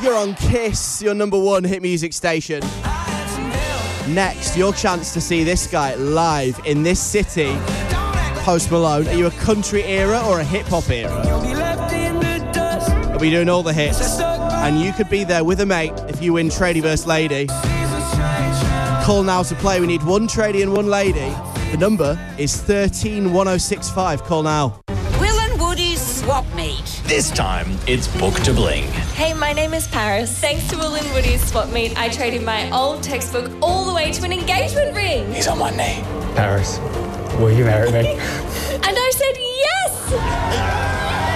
You're on Kiss, your number one hit music station. Next, your chance to see this guy live in this city. Post Malone. Are you a country era or a hip-hop era? We'll be doing all the hits. And you could be there with a mate if you win Tradie vs. Lady. Call now to play. We need one tradie and one lady. The number is 131065. Call now. Will and Woody's Swap Meet. This time, it's Book to Bling. Hey, my name is Paris. Thanks to Will and Woody's Swap Meet, I traded my old textbook all the way to an engagement ring. He's on one knee. Paris, will you marry me? And I said yes!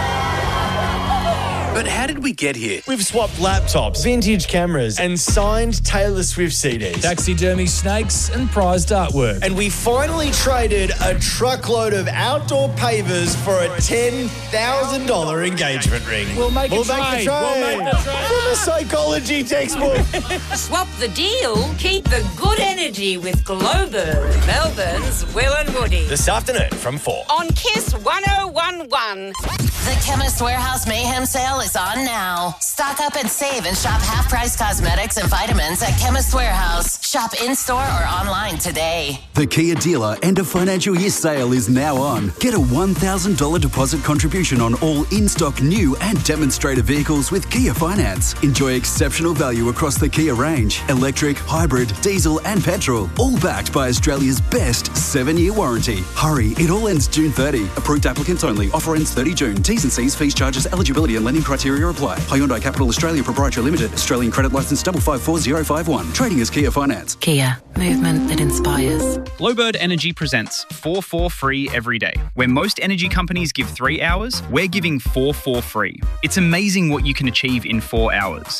But how did we get here? We've swapped laptops, vintage cameras, and signed Taylor Swift CDs. Taxidermy snakes and prized artwork. And we finally traded a truckload of outdoor pavers for a $10,000 engagement ring. We'll make the trade. trade. From a psychology textbook. Swap the deal, keep the good energy with Glowbird, Melbourne's Will and Woody. This afternoon from 4. On Kiss 1011. The Chemist Warehouse Mayhem Sale is on now. Stock up and save and shop half-price cosmetics and vitamins at Chemist Warehouse. Shop in-store or online today. The Kia dealer end of financial year sale is now on. Get a $1,000 deposit contribution on all in-stock new and demonstrator vehicles with Kia Finance. Enjoy exceptional value across the Kia range. Electric, hybrid, diesel and petrol. All backed by Australia's best 7-year warranty. Hurry, it all ends June 30. Approved applicants only. Offer ends 30 June. T's and C's, fees, charges, eligibility and lending criteria apply. Hyundai Capital Australia Proprietary Limited. Australian credit licence 554051. Trading as Kia Finance. Kia, movement that inspires. Glowbird Energy presents 4 for free every day. Where most energy companies give 3 hours, we're giving 4 for free. It's amazing what you can achieve in 4 hours.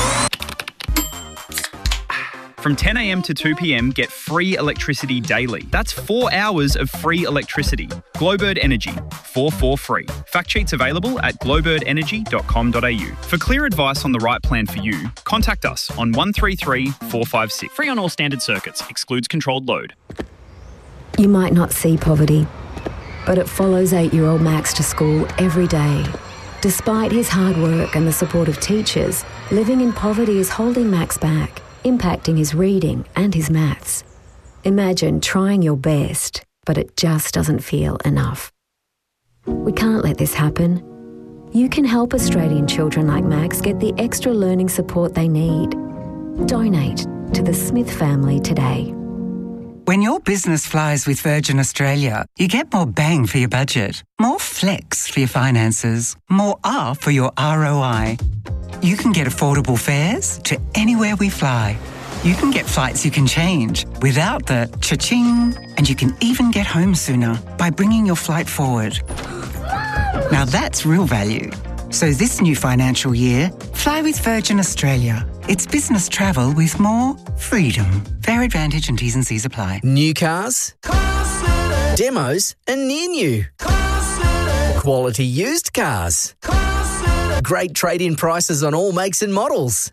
From 10 a.m. to 2 p.m, get free electricity daily. That's 4 hours of free electricity. Glowbird Energy, 4 for free. Fact sheets available at glowbirdenergy.com.au. For clear advice on the right plan for you, contact us on 133 456. Free on all standard circuits. Excludes controlled load. You might not see poverty, but it follows 8-year-old Max to school every day. Despite his hard work and the support of teachers, living in poverty is holding Max back, impacting his reading and his maths. Imagine trying your best, but it just doesn't feel enough. We can't let this happen. You can help Australian children like Max get the extra learning support they need. Donate to the Smith family today. When your business flies with Virgin Australia, you get more bang for your budget, more flex for your finances, more R for your ROI. You can get affordable fares to anywhere we fly. You can get flights you can change without the cha-ching, and you can even get home sooner by bringing your flight forward. Now that's real value. So this new financial year, fly with Virgin Australia. It's business travel with more freedom. Fare advantage and T's and C's apply. New cars, demos and near new. Quality used cars. Great trade-in prices on all makes and models.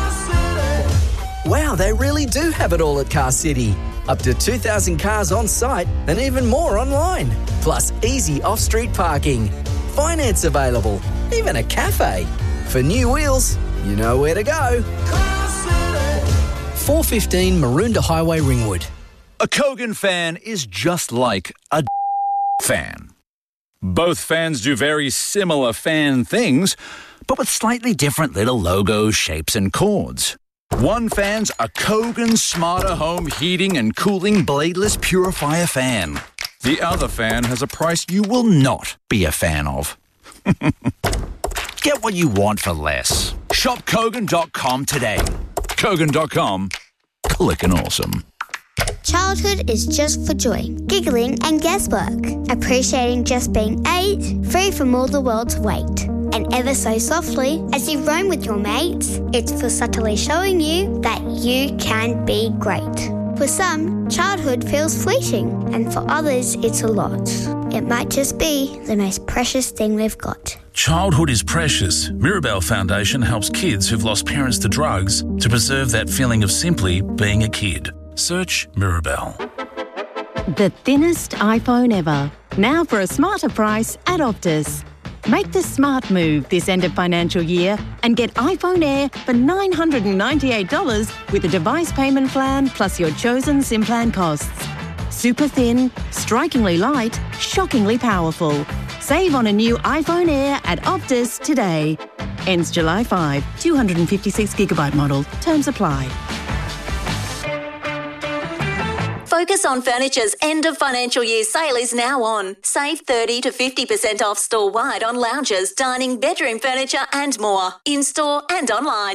Wow, they really do have it all at Car City. Up to 2,000 cars on site and even more online. Plus easy off-street parking. Finance available. Even a cafe. For new wheels, you know where to go. 415 Maroondah Highway, Ringwood. A Kogan fan is just like a fan. Both fans do very similar fan things, but with slightly different little logos, shapes and chords. One fan's a Kogan Smarter Home Heating and Cooling Bladeless Purifier fan. The other fan has a price you will not be a fan of. Get what you want for less. Shop Kogan.com today. Kogan.com. Clickin' awesome. Childhood is just for joy, giggling and guesswork. Appreciating just being 8, free from all the world's weight. And ever so softly, as you roam with your mates, it's for subtly showing you that you can be great. For some, childhood feels fleeting, and for others, it's a lot. It might just be the most precious thing we've got. Childhood is precious. Mirabelle Foundation helps kids who've lost parents to drugs to preserve that feeling of simply being a kid. Search Mirabelle. The thinnest iPhone ever. Now for a smarter price at Optus. Make the smart move this end of financial year and get iPhone Air for $998 with a device payment plan plus your chosen SIM plan costs. Super thin, strikingly light, shockingly powerful. Save on a new iPhone Air at Optus today. Ends July 5. 256GB model. Terms apply. Focus on Furniture's end of financial year sale is now on. Save 30 to 50% off store-wide on lounges, dining, bedroom furniture and more. In-store and online.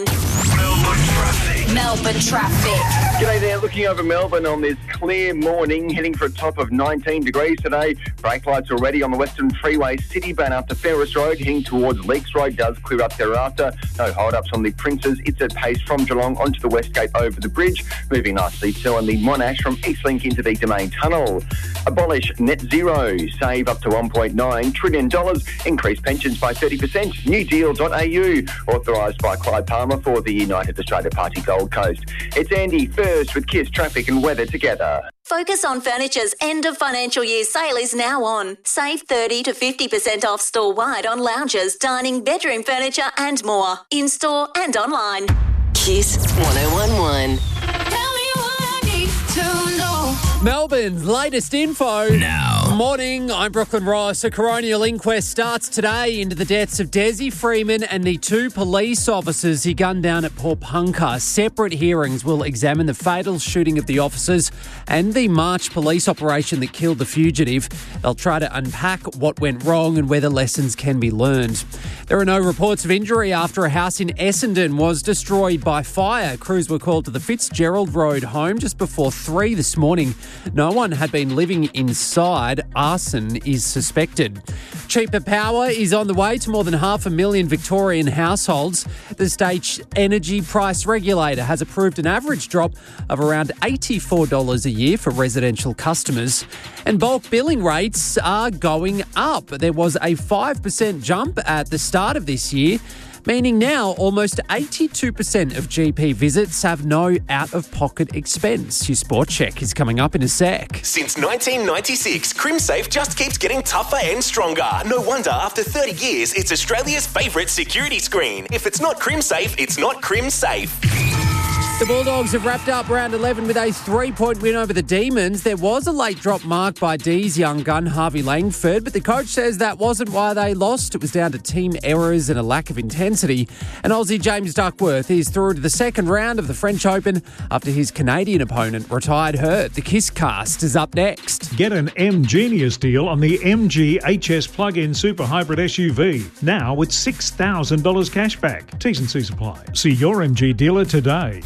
Melbourne traffic. G'day there, looking over Melbourne on this clear morning, heading for a top of 19 degrees today. Brake lights already on the Western Freeway, Cityburn up to Ferris Road, heading towards Leaks Road, does clear up thereafter. No hold-ups on the Princes. It's at pace from Geelong onto the West Gate over the bridge. Moving nicely too on the Monash from Eastlink into the Domain Tunnel. Abolish net zero. Save up to $1.9 trillion. Increase pensions by 30%. Newdeal.au. Authorised by Clyde Palmer for the United Australia Party Gold Coast. It's Andy first with Kiss Traffic and Weather together. Focus on Furniture's end of financial year sale is now on. Save 30 to 50% off store-wide on lounges, dining, bedroom furniture and more. In-store and online. Kiss 1011. Tell me what I need to know. Melbourne's latest info. Now. Morning, I'm Brooklyn Ross. A coronial inquest starts today into the deaths of Desi Freeman and the two police officers he gunned down at Pawnpukka. Separate hearings will examine the fatal shooting of the officers and the March police operation that killed the fugitive. They'll try to unpack what went wrong and whether lessons can be learned. There are no reports of injury after a house in Essendon was destroyed by fire. Crews were called to the Fitzgerald Road home just before 3 this morning. No one had been living inside. Arson is suspected. Cheaper power is on the way to more than 500,000 Victorian households. The state energy price regulator has approved an average drop of around $84 a year for residential customers. And bulk billing rates are going up. There was a 5% jump at the start of this year, meaning now almost 82% of GP visits have no out-of-pocket expense. Your sport check is coming up in a sec. Since 1996, CrimSafe just keeps getting tougher and stronger. No wonder after 30 years, it's Australia's favourite security screen. If it's not CrimSafe, it's not CrimSafe. The Bulldogs have wrapped up round 11 with a 3-point win over the Demons. There was a late drop marked by D's young gun, Harvey Langford, but the coach says that wasn't why they lost. It was down to team errors and a lack of intensity. And Aussie James Duckworth is through to the second round of the French Open after his Canadian opponent retired hurt. The Kiss Cast is up next. Get an M-Genius deal on the MG HS plug-in super hybrid SUV. Now with $6,000 cash back. T's and C's apply. See your MG dealer today.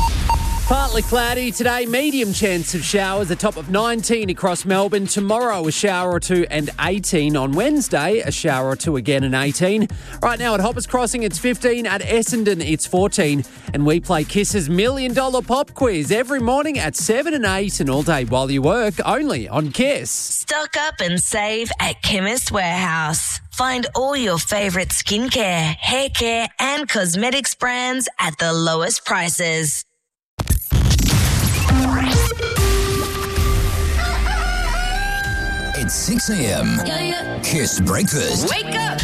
Partly cloudy today, medium chance of showers, a top of 19 across Melbourne. Tomorrow, a shower or two and 18. On Wednesday, a shower or two again and 18. Right now at Hoppers Crossing, it's 15. At Essendon, it's 14. And we play Kiss's $1 Million Pop Quiz every morning at 7 and 8 and all day while you work, only on Kiss. Stock up and save at Chemist Warehouse. Find all your favourite skincare, hair care and cosmetics brands at the lowest prices. It's 6 a.m. Kiss Breakfast. Wake up.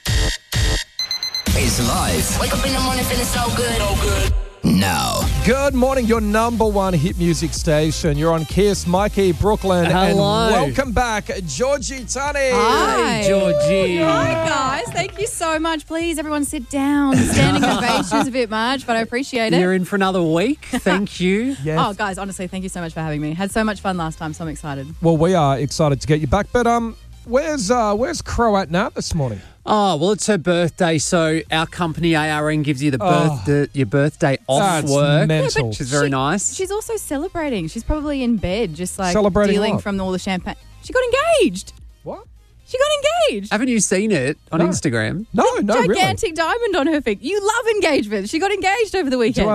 It's live Wake up in the morning feeling so good. So good. now. Good morning, your number one hit music station. You're on Kiss, Mikey, Brooklyn. Hello. And welcome back, Georgie Tunney. Hi. Hey, Georgie. Hi, guys. Thank you so much. Please, everyone sit down. Standing ovation is a bit much, but I appreciate it. You're in for another week. Thank you. Yes. Oh, guys, honestly, thank you so much for having me. Had so much fun last time, so I'm excited. Well, we are excited to get you back, but where's Crow at now this morning? Oh, well, it's her birthday, so our company, ARN, gives you your birthday off That's work, mental. which is very nice. She's also celebrating. She's probably in bed, just like Celebrating dealing what? from all the champagne. She got engaged. What? She got engaged. Haven't you seen it on Instagram? No, really. Gigantic diamond on her finger. You love engagement. She got engaged over the weekend.